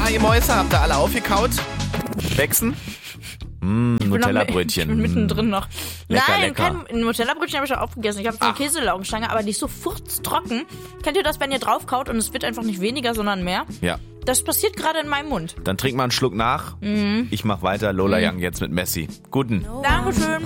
Na, ihr Mäuse, habt ihr alle aufgekaut? Wechsen? Nutella-Brötchen. Ich bin mittendrin noch. Lecker, Nein, lecker. kein Nutella-Brötchen habe ich schon aufgegessen. Ich habe so eine Käselaugenstange, aber die ist so furztrocken. Kennt ihr das, wenn ihr draufkaut und es wird einfach nicht weniger, sondern mehr? Ja. Das passiert gerade in meinem Mund. Dann trink mal einen Schluck nach. Ich mach weiter. Lola Young jetzt mit Messi. Guten. Dankeschön.